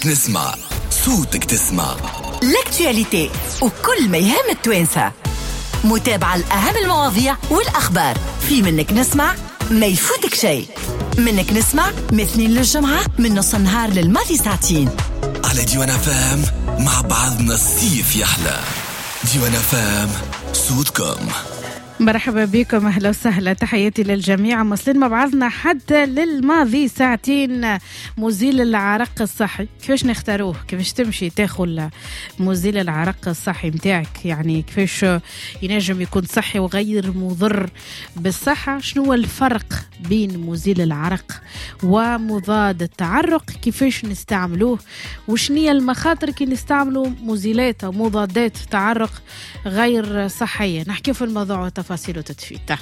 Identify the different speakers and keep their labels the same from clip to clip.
Speaker 1: صوتك نسمع، صوتك تسمع
Speaker 2: لاكتواليتي وكل ما يهم التوانسة، متابعة لأهم المواضيع والأخبار في منك نسمع ما يفوتك شيء. منك نسمع مثنين للجمعة من نص النهار للماضي ساعتين
Speaker 1: على ديوان فام. مع بعضنا الصيف يحلى. ديوان فام صوتكم.
Speaker 3: مرحبا بكم، أهلا وسهلا، تحياتي للجميع. مصلين مع بعضنا حتى للماضي ساعتين. مزيل العرق الصحي كيفاش نختاروه؟ كيفاش تمشي تاخذ مزيل العرق الصحي متاعك؟ يعني كيفاش ينجم يكون صحي وغير مضر بالصحة؟ شنو هو الفرق بين مزيل العرق ومضاد التعرق؟ كيفاش نستعملوه؟ وشنية المخاطر كي نستعملوا مزيلات أو مضادات تعرق غير صحية؟ نحكي في الموضوع تفاصيل وتدفيته.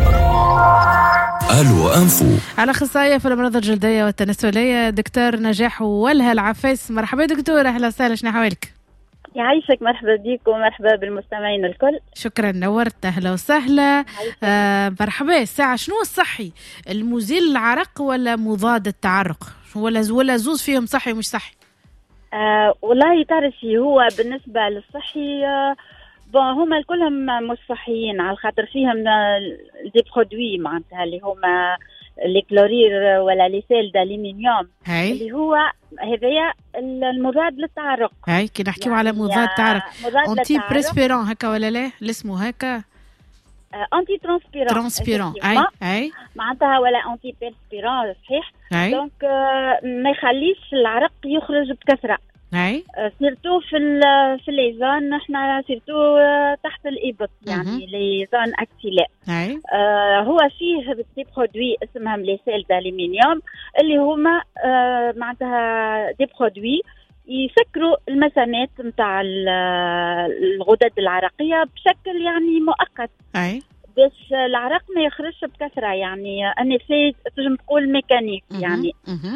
Speaker 1: ألو أنفو
Speaker 3: على أخصائية في الأمراض الجلدية والتناسلية دكتور نجاح والها العفاس. مرحبا دكتور، أهلا وسهلا، شنو حوالك؟
Speaker 4: يعيشك، مرحبا بيك ومرحبا بالمستمعين الكل.
Speaker 3: شكرا، نورت، أهلا وسهلا. مرحبا. الساعة شنو الصحي؟ المزيل العرق ولا مضاد التعرق؟ ولا زوز فيهم صحي ومش صحي؟
Speaker 4: والله تعرفي، هو بالنسبة للصحي هما كلهم مش صحيين، على خاطر فيهم دي برودوي معناتها اللي هما لي كلورير ولا لي سيل دالومنيوم اللي هو هذايا المضاد للتعرق.
Speaker 3: هاي كي نحكيو على مضاد تعرق انتي بريسبيرون هكا ولا لا؟ اسمه هكا
Speaker 4: انتي ترانسبيرون.
Speaker 3: اي
Speaker 4: معناتها ولا انتي بيرسبيرون صحيح. دونك ما يخليش العرق يخرج بكثره.
Speaker 3: اي
Speaker 4: سيرتو في لي زون، احنا سيرتو تحت الابط، يعني لي زون اكسيلي. هو فيه دي برودوي اسمهم لي سيل دالومنيوم اللي هما معناتها دي برودوي يسكروا المسامات نتاع الغدد العرقيه بشكل يعني مؤقت، باش العرق ما يخرجش بكثره، يعني ان في تنجم تقول ميكانيك يعني.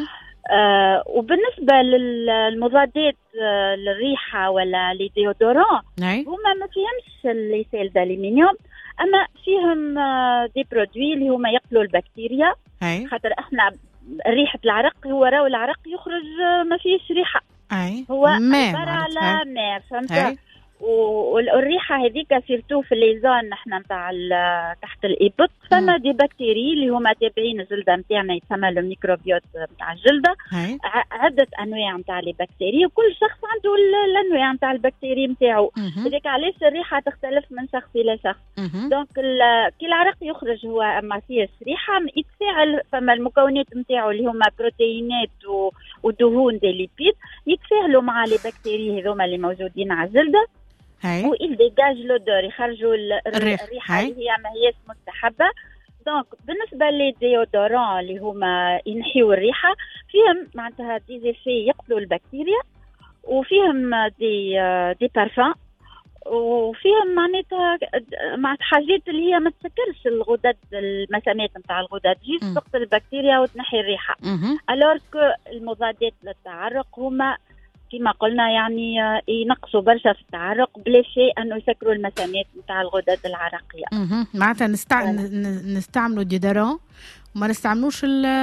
Speaker 4: وبالنسبة للمضادات للريحة ولا لي ديودوران هما ما فيهمش لي سيل دالومنيوم، أما فيهم دي برودوي اللي هما يقتلوا البكتيريا. خاطر احنا ريحة العرق هو راو العرق يخرج ما فيش ريحة، هو عبارة على ماء، فهمت؟ والريحه هذيك سيرتو في لي زون نحن نتاع تحت الابط، فما دي بكتيري اللي هما تابعين الجلده نتاعنا، يسمى له ميكروبيوت نتاع الجلده. عده انواع نتاع لي بكتيري، وكل شخص عنده الانواع نتاع البكتيري نتاعو، هذيك علاش الريحه تختلف من شخص الى شخص. دونك كي العرق يخرج هو ما فيهش ريحه، يتفاعل، فما المكونات نتاعو اللي هما بروتينات ودهون دي ليبيد يتفاعلوا مع لي بكتيري هذوما اللي موجودين على الجلده، وإل ديجاج لودور، يخرجوا الريحة اللي هي ما هيش مستحبة. دونك بالنسبة للديودوران اللي هما ينحيوا الريحة، فيهم معناتها دي زيفي يقتلوا البكتيريا، وفيهم دي بارفان، وفيهم معناتها حاجات اللي هي ما تسكرش الغدد، المسامات نتاع الغدد، جيست تقتل البكتيريا وتنحي الريحة. الوغ المضادات للتعرق هما كما قلنا يعني ينقصوا برشا في التعرق بلا شيء انه يسكروا المسامات نتاع الغدد العرقيه.
Speaker 3: معناتها نستعملوا ديودوران وما نستعملوش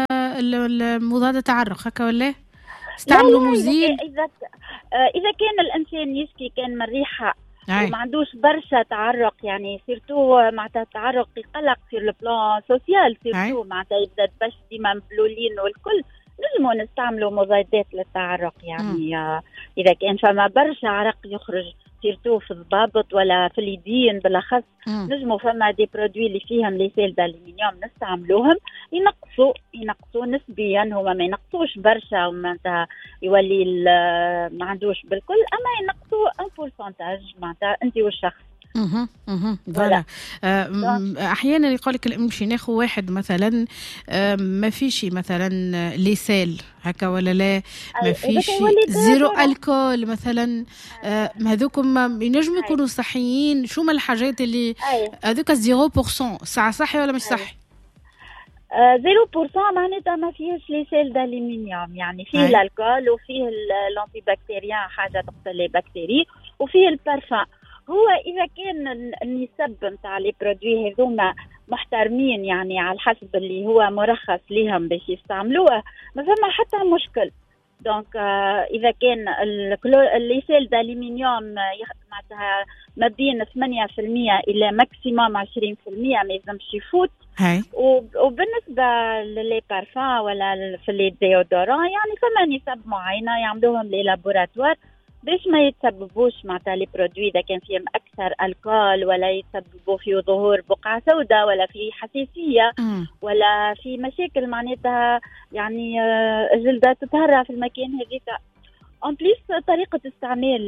Speaker 3: المضاد التعرق هكا ولا نستعملوا مزيل؟
Speaker 4: اذا كان الانسان يشكي كان من ريحه وما عندوش برشا تعرق، يعني سيرتو معناتها التعرق يقلق في البلان سوسيال، سيرتو معناتها يبدا باش ديما مبلولين والكل، نجموا نستعملوا مضادات للتعرق يعني. إذا كان فما برشا عرق يخرج سيرتو في الضابط ولا في اليدين بالأخص، نجموا فما دي برودوي اللي فيهم لي سيل دالومنيوم نستعملوهم، ينقصوا نسبيا، هما ما ينقصوش برشا ومعناتها يولي ما عندوش بالكل، أما ينقصوا ان بورسنتاج معناتها أنت والشخص.
Speaker 3: فوالا. احيانا يقولك نمشي ناخذ واحد مثلا ما فيش مثلا ليسال هكا ولا لا، ما فيش زيرو الكول مثلا، هذوكم ينجموا يكونوا صحيين. شو ما الحاجات اللي هذوك 0% ساعه صحي ولا مش صحي؟
Speaker 4: 0% معناتها ما فيهش لي سيل دالومنيوم، يعني فيه الالكول وفيه الانتي بكتيريان حاجه تقتل لي بكتيري، وفيه البارفان. هو إذا كان النسب نتاع لي برودوي هذوما محترمين، يعني على حسب اللي هو مرخص لهم باش يستعملوه، ما فما حتى مشكل. دونك اذا كان الليسيل دالومنيوم معناتها ما بين 8% الى ماكسيموم 20% ما يلزمش يفوت. وبالنسبه للي بارفان ولا في لي ديودوران يعني فما نسب معينه يعملوهم لي لابوراتوار باش ما يتسببوش معناتها لي برودوي اذا كان فيهم اكثر الكول ولا يتسببوا في ظهور بقعه سوداء ولا في حساسيه ولا في مشاكل معناتها يعني الجلده تتهرى في المكان هذيك. ان بليس طريقه استعمال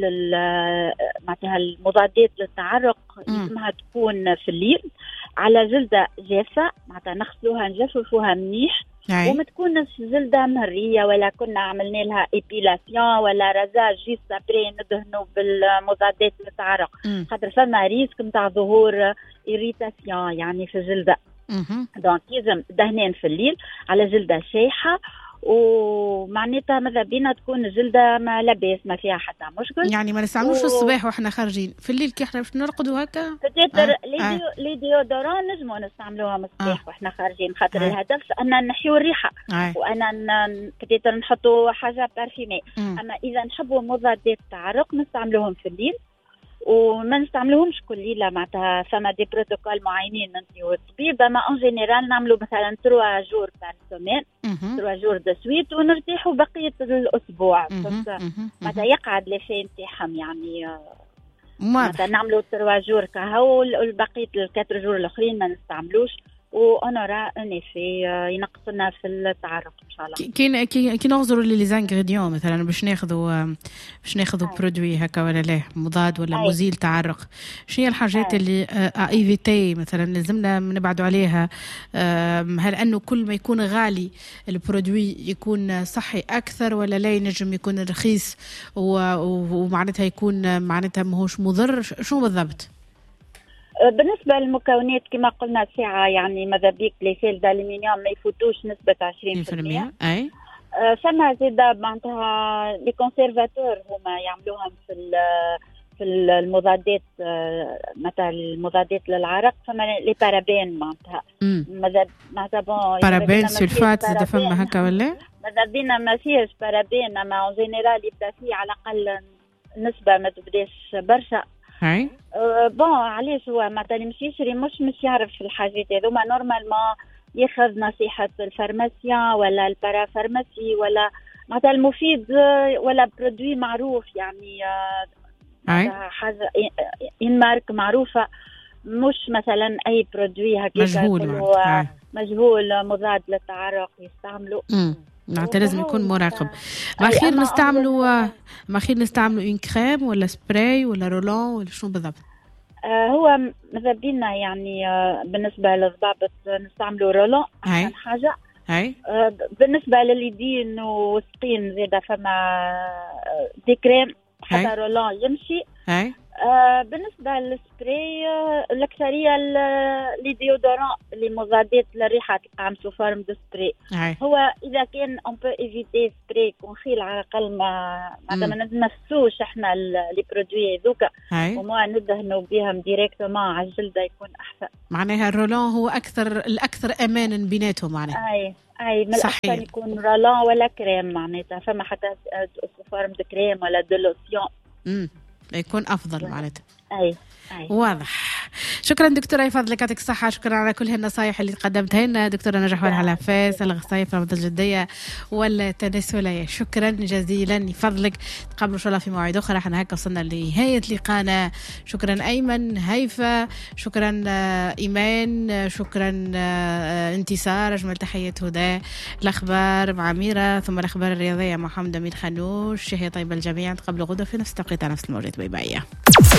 Speaker 4: معناتها المضادات للتعرق لازمها تكون في الليل على جلده جافه معناتها نغسلوها نجففوها منيح وما تكونش جلده مهريه ولا كنا عملنا لها ايبيلاسيون ولا رزاج جيست ابري ندهنوا بالمضادات للتعرق خاطر فما ريسك نتاع ظهور إيريتاسيون يعني في الجلده. دونك لازم دهنين في الليل على جلده شايحه ومعناتها ماذا بينا تكون الجلده ما لاباس ما فيها حتى مشكل.
Speaker 3: يعني ما نستعملوش الصباح واحنا خارجين في الليل كي احنا باش نرقدوا هكا
Speaker 4: لي ديودوران نجموا نستعملوهم الصباح واحنا خارجين خاطر الهدف ان نحيو الريحه وانا بتيتر نحطوا حاجه بارفيمي. اما اذا نحبوا مضادات تعرق نستعملوهم في الليل وما نستعملوهمش كل ليله معناتها فما دي بروتوكول معينين انت والطبيب. اما ان جينيرال نعملوا مثلا 3 جور بار سومين 3 جور دو سويت ونرتاحوا بقيه الاسبوع معناتها يقعد لي في نتاعهم يعني معناتها نعملوا 3 جور كهو والبقيه 4 جور الاخرين ما نستعملوش ونرى ان في ينقص لنا في التعرق ان شاء الله.
Speaker 3: كي نغزروا لي زانغريديون مثلا باش ناخذوا برودوي هكا ولا لا مضاد ولا مزيل تعرق، شنو هي الحاجات اللي ايفيتي مثلا لازمنا نبعدوا عليها؟ هل انه كل ما يكون غالي البرودوي يكون صحي اكثر ولا لا ينجم يكون رخيص ومعناتها يكون معناتها ماهوش مضر؟ شنو بالضبط؟
Speaker 4: بالنسبة للمكونات كما قلنا ساعة يعني ماذا بيك لي سيل دالومنيوم ما يفوتوش نسبة 20%.
Speaker 3: أي
Speaker 4: فما زيادة معناتها لي كونسيرفاتور هما يعملوهم في المضادات مثلا المضادات للعرق. فما لي بارابين معناتها ماذا بون
Speaker 3: بارابين سلفات زاد فما هكا ولا
Speaker 4: ماذا بينا ما فيهش بارابين اما اون جينيرال يبدا فيه على الاقل نسبة ما تبداش برشا.
Speaker 3: هاي
Speaker 4: بون علاش هو معناتها اللي مش يشري مش يعرف الحاجات هذوما نورمالمون ياخذ نصيحه الفارماسيان ولا البارافارماسي ولا معناتها المفيد ولا برودوي معروف يعني حاجه ان مارك معروفه مش مثلا اي برودوي هكذا مجهول مضاد للتعرق يستعملوا
Speaker 3: معناتها لازم يكون مراقب. ما خير نستعملوا إن كريم ولا سبراي ولا رولون ولا شنو بالضبط؟
Speaker 4: هو ماذا بينا يعني بالنسبة للضابط نستعملوا رولون أحسن حاجة. بالنسبة لليدين والسقين زيادة فما دي كريم حتى رولون يمشي. بالنسبة للسبراي الأكثرية لي ديودوران اللي مضادات للريحة تلقاهم سو فورم دو سبراي. هو إذا كان on peut éviter سبراي يكون خير على الأقل ما نتنفسوش احنا لي برودوي هذوكا وما ندهنوا بهم ديريكتومون على الجلدة يكون أحسن.
Speaker 3: معناها الرولون هو الأكثر أمانا بيناتهم معناها.
Speaker 4: أي من الأحسن يكون رولون ولا كريم معناتها فما حتى سو فورم دو كريم ولا دو لوسيون
Speaker 3: يكون أفضل معناتها.
Speaker 4: أي
Speaker 3: واضح. شكرا دكتورة يفضلك يعطيك الصحة. شكرا على كل هالنصائح اللي قدمتها لنا دكتورة نجاح والعلافاس الأخصائية في رمضان الجدية والتناسلية. شكرا جزيلا يفضلك. تقابلوا إن شاء الله في موعد أخرى. احنا هكا وصلنا لنهاية لقاءنا. شكرا أيمن هيفا، شكرا إيمان، شكرا انتصار، أجمل تحيات هدى. الأخبار مع ميرا ثم الأخبار الرياضية مع محمد أمين خانوش. شهية طيبة الجميع. تقابلوا غدا في نفس التوقيت على نفس الموجات. باي باي.